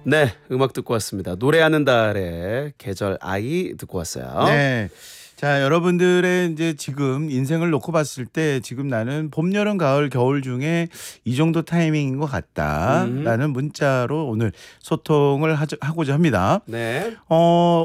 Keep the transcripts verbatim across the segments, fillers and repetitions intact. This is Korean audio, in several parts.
네, 음악 듣고 왔습니다. 노래하는 달의 계절 아이 듣고 왔어요. 네. 자, 여러분들의 이제 지금 인생을 놓고 봤을 때 지금 나는 봄, 여름, 가을, 겨울 중에 이 정도 타이밍인 것 같다라는 음. 문자로 오늘 소통을 하자, 하고자 합니다. 네. 어,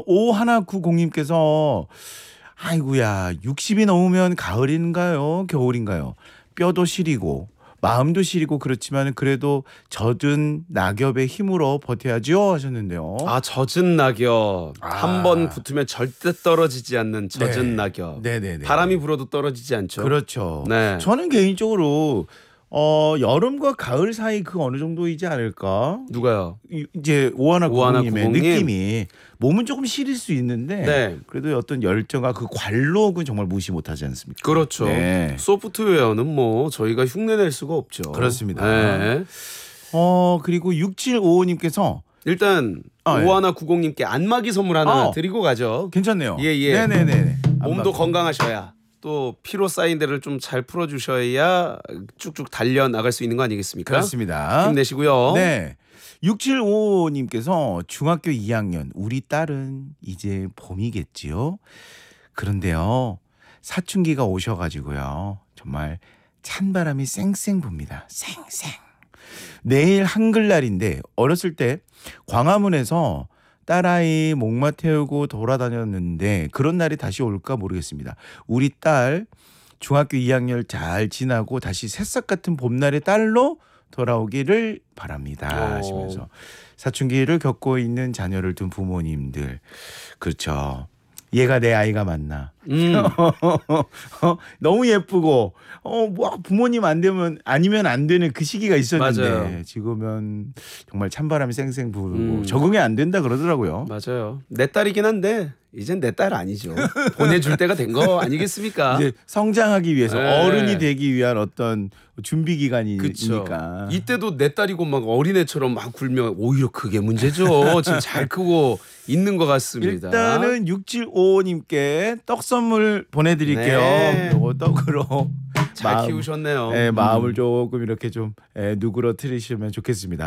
오일구공님께서 아이고야, 육십이 넘으면 가을인가요? 겨울인가요? 뼈도 시리고 마음도 시리고 그렇지만 그래도 젖은 낙엽의 힘으로 버텨야죠 하셨는데요. 아, 젖은 낙엽. 아. 한 번 붙으면 절대 떨어지지 않는 젖은 네. 낙엽. 네네네. 바람이 불어도 떨어지지 않죠. 그렇죠. 네. 저는 개인적으로 어, 여름과 가을 사이 그 어느 정도이지 않을까? 누가요? 이- 이제 오하나 오하나 구공님의 구공님. 느낌이 몸은 조금 시릴 수 있는데 네. 그래도 어떤 열정과 그 관록은 정말 무시 못하지 않습니까? 그렇죠. 네. 소프트웨어는 뭐 저희가 흉내낼 수가 없죠. 그렇습니다. 네. 어, 그리고 육칠오오님께서 일단 아, 예. 오하나구공님께 안마기 선물 하나 어. 드리고 가죠. 괜찮네요. 예, 예. 네네네. 몸도 건강하셔야 또 피로 쌓인 데를 좀 잘 풀어주셔야 쭉쭉 달려 나갈 수 있는 거 아니겠습니까? 그렇습니다. 힘내시고요. 네. 육칠오오님께서 중학교 이 학년 우리 딸은 이제 봄이겠지요. 그런데요. 사춘기가 오셔가지고요. 정말 찬바람이 쌩쌩 붑니다. 쌩쌩. 내일 한글날인데 어렸을 때 광화문에서 딸아이 목마 태우고 돌아다녔는데 그런 날이 다시 올까 모르겠습니다. 우리 딸 중학교 이 학년 잘 지나고 다시 새싹 같은 봄날의 딸로 돌아오기를 바랍니다 하시면서 사춘기를 겪고 있는 자녀를 둔 부모님들 그렇죠. 얘가 내 아이가 맞나? 음. 어, 너무 예쁘고 어, 뭐 부모님 안 되면 아니면 안 되는 그 시기가 있었는데 맞아요. 지금은 정말 찬바람이 쌩쌩 불고 음. 적응이 안 된다 그러더라고요. 맞아요. 내 딸이긴 한데 이젠 내 딸 아니죠. 보내줄 때가 된 거 아니겠습니까? 이제 성장하기 위해서 네. 어른이 되기 위한 어떤 준비 그쵸. 기간이니까. 이때도 내 딸이고 막 어린애처럼 막 굴면 오히려 그게 문제죠. 지금 잘 크고 있는 것 같습니다. 일단은 육칠오오님께 떡 선물 보내드릴게요. 네. 요거 떡으로 잘 마음, 키우셨네요. 예, 마음을 음. 조금 이렇게 좀 예, 누그러뜨리시면 좋겠습니다.